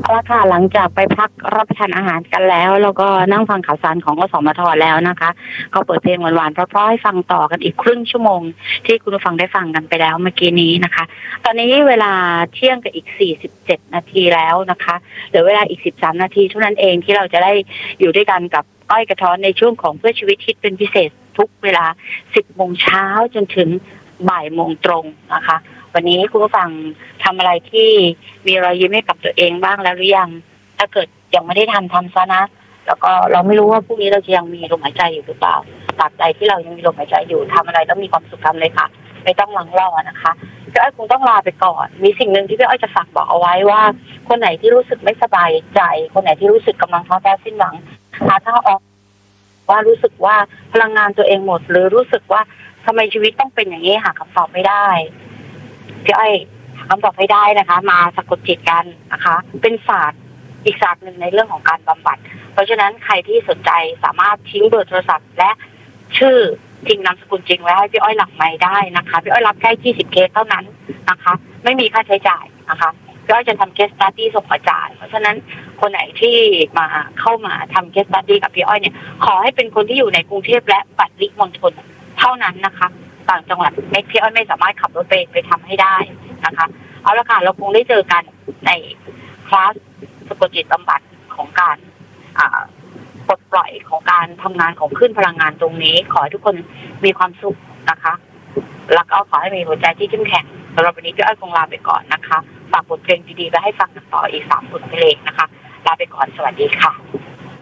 เอาละค่ะหลังจากไปพักรับประทานอาหารกันแล้วก็นั่งฟังข่าวสารของอสมทแล้วนะคะก็เปิดเพลงหวานๆเพราะๆให้ฟังต่อกันอีกครึ่งชั่วโมงที่คุณผู้ฟังได้ฟังกันไปแล้วเมื่อกี้นี้นะคะตอนนี้เวลาเที่ยงกับอีก47นาทีแล้วนะคะเหลือเวลาอีก13นาทีเท่านั้นเองที่เราจะได้อยู่ด้วยกันกับก้อยกระท้อนในช่วงของเพื่อชีวิตคิดเป็นพิเศษทุกเวลา10 โมงเช้าจนถึงบ่ายโมงตรงนะคะวันนี้คุณผู้ฟังทำอะไรที่มีรอยยิ้มให้กับตัวเองบ้างแล้วหรือยังถ้าเกิดยังไม่ได้ทำซะนะแล้วก็เราไม่รู้ว่าพรุ่งนี้เราจะยังมีลมหายใจอยู่หรือเปล่าตราบใดที่เรายังมีลมหายใจอยู่ทำอะไรต้องมีความสุขทำเลยค่ะไม่ต้องหลังรอนะคะพี่อ้อยคงต้องลาไปก่อนมีสิ่งหนึ่งที่พี่อ้อยจะฝากบอกเอาไว้ว่าคนไหนที่รู้สึกไม่สบายใจคนไหนที่รู้สึกกำลังท้อแท้สิ้นหวังหาทางออกว่ารู้สึกว่าพลังงานตัวเองหมดหรือรู้สึกว่าทำไมชีวิตต้องเป็นอย่างนี้หาคำตอบไม่ได้พี่อ้อยคำตอบให้ได้นะคะมาสะกดจิตกันนะคะเป็นศาสตร์อีกศาสตร์หนึ่งในเรื่องของการบำบัดเพราะฉะนั้นใครที่สนใจสามารถทิ้งเบอร์โทรศัพท์และชื่อจริงนามสกุลจริงไว้ให้พี่อ้อยหลังไมค์ได้นะคะพี่อ้อยรับแค่20 เคสเท่านั้นนะคะไม่มีค่าใช้จ่ายนะคะพี่อ้อยจะทำเคสสตั๊ดดี้ส่งอาจารย์เพราะฉะนั้นคนไหนที่มาเข้ามาทำเคสสตั๊ดดี้กับพี่อ้อยเนี่ยขอให้เป็นคนที่อยู่ในกรุงเทพและปริมณฑลเท่านั้นนะคะต่างจังหวัดพี่อ้อยไม่สามารถขับรถไปทำให้ได้นะคะเอาละค่ะเราคงได้เจอกันในคลาสสะกดจิตบำบัดของการปลดปล่อยของการทำงานของคลื่นพลังงานตรงนี้ขอให้ทุกคนมีความสุขนะคะแล้วก็ขอให้มีหัวใจที่เข้มแข็งสำหรับวันนี้พี่อ้อยคงลาไปก่อนนะคะฝากบทเพลงดีๆไว้ให้ฟังกันต่ออีก3 บทเพลงนะคะลาไปก่อนสวัสดีค่ะ